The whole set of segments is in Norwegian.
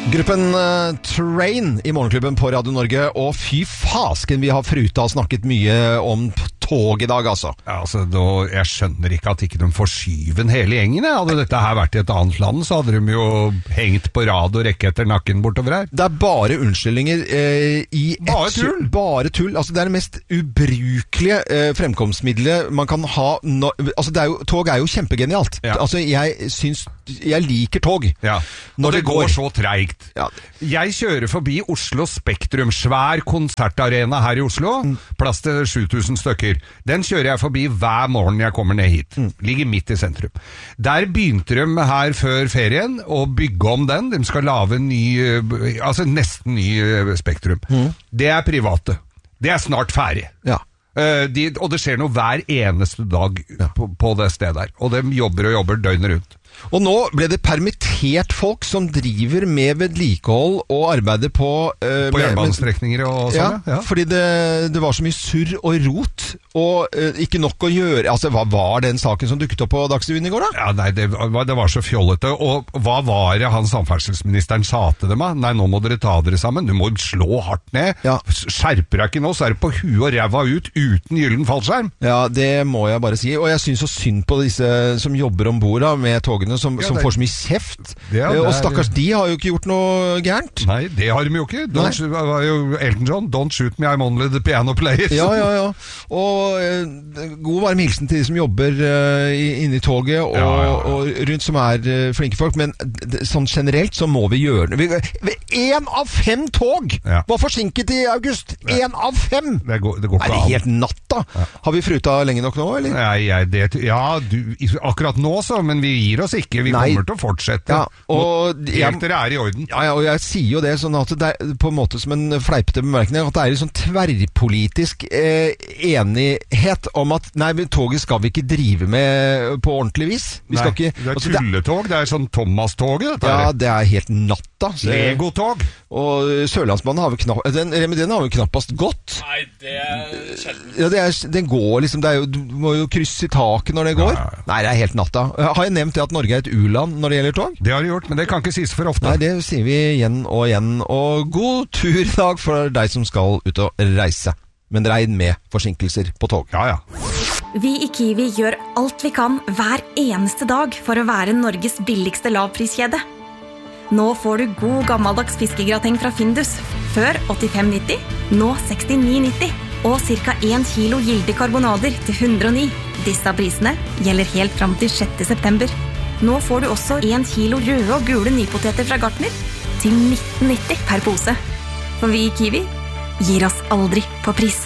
Gruppen Train I Morgenklubben på Radio Norge, og fy fasken, vi har fruta og snakket mye om tog I dag, altså. Ja, altså, jeg skjønner ikke at ikke de får skyven hele gjengen. Hadde dette her vært I et annet land, så hadde de jo hengt på rad og rekke etter nakken bortover her. Det bare unnskyldninger Bare tull? Bare tull. Altså, det det mest ubrukelige fremkomstmiddelet man kan ha. Altså, tog jo kjempegenialt. Ja. Altså, jeg liker tog. Ja, og det går så treigt. Ja. Jeg kjører forbi Oslo Spektrum, svær konsertarena her I Oslo, plass til 7000 stykker. Den kjører jeg forbi hver morgen jeg kommer ned hit. Ligger midt I sentrum. Der begynte de her før ferien å bygge om den. De skal lave nesten ny Spektrum. Det private. Det snart ferdig. Ja. Og det skjer noe hver eneste dag på det stedet der. Og de jobber og jobber døgnet rundt. Og nå ble det permittert folk som driver med vedlikehold og arbeider på jernbanestrekninger og sånn. Ja, fordi det var så mye surr og rot, og ikke nok å gjøre. Altså, hva var den saken som dukket opp på Dagsrevyen I går da? Ja, nei, det var så fjollete. Og hva var det han samferdselsministeren sa til dem? Nei, nå må dere ta dere sammen. Du må slå hardt ned. Ja. Skjerper deg ikke nå, så det på huet og ræva ut uten gyllen fallskjerm. Ja, det må jeg bare si. Og jeg synes så synd på disse som jobber ombord da, med togene, som får så mye kjeft. Og stakkars, de har jo ikke gjort noe gærent. Nei, det har de jo ikke. Det var jo Elton John, Don't shoot me, I'm only the piano player. Ja. Og god varm hilsen til de som jobber inne I toget og rundt, som flinke folk, men sånn generelt så må vi gjøre det. 1 av 5 tog var forsinket I august. 1 av 5! Det går ikke an. Det helt natta. Har vi fruta lenge nok nå, eller? Nei, akkurat nå så, men vi gir oss ikke. Vi kommer til å fortsette. Ja, og helt dere I orden. Ja, og jeg sier jo det sånn at det på en måte som en fleipete bemerkning, at det en sånn tverrpolitisk enighet om at nei, toget skal vi ikke drive med på ordentlig vis. Vi skal ikke, det tulletog, det sånn Thomas-toget. Ja, det helt natta. Legotog. Og Sørlandsbanen har den har jo knappast gått. Nei, det sjelden. Ja, den går liksom, du må jo krysse I taket når det går. Ja. Nei, det helt natta. Har jeg nevnt det at Norge et u-land når det gjelder tog? Det har du gjort, men det kan ikke sies for ofte. Nei, det sier vi igjen og igjen. Og god tur I dag for deg som skal ut og reise. Men regn med forsinkelser på tog. Ja. Vi I Kiwi gjør alt vi kan hver eneste dag for å være Norges billigste lavpriskjede. Nå får du god gammeldags fiskegrateng fra Findus. Før 85,90, nå 69,90. Og cirka 1 kilo gilde karbonader til 109. Disse prisene gjelder helt fram til 6. september. Nå får du også 1 kilo røde og gule nypoteter fra Gartner til 19,90 per pose. For vi I Kiwi gir oss aldri på pris.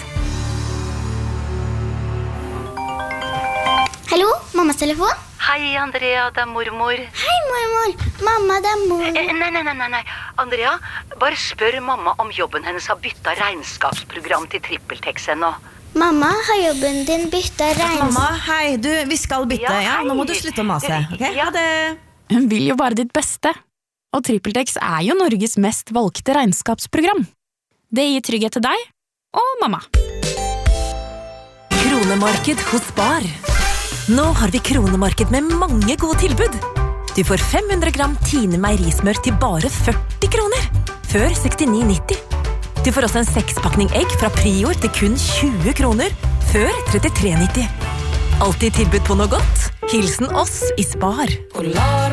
Hallo, mammas telefon? Hei, Andrea, det mormor. Hei, mormor. Mamma, det mor. Nei. Andrea, bare spør mamma om jobben hennes har byttet regnskapsprogram til TrippelTex ennå. Mamma, har jobben din byttet Mamma, hei, vi skal bytte, nå må du slutte å mase, ok? Ja, det... Hun vil jo bare ditt beste, og TrippelTex jo Norges mest valgte regnskapsprogram. Det gir trygghet til deg og mamma. Kronemarked hos Spar. Nå har vi kronemarked med mange gode tilbud. Du får 500 gram Tine meierismør til bare 40 kroner, før 69,90. Du får også en 6-pakning egg fra Prior til kun 20 kroner, før 33,90. Alltid tilbud på noe godt. Hilsen oss I Spar.